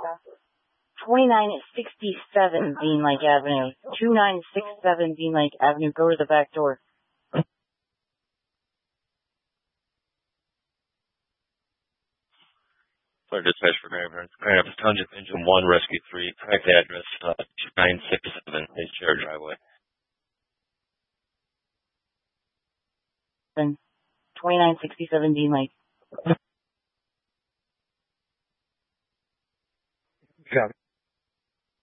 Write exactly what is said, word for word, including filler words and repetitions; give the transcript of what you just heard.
twenty-nine sixty-seven Bean Lake Avenue. two nine six seven Bean Lake Avenue. Go to the back door. For dispatch for Grand Rapids Township, Engine one, Rescue three. Correct address, uh, two nine six seven is Chair Driveway. twenty-nine sixty-seven Bean Lake. Yeah.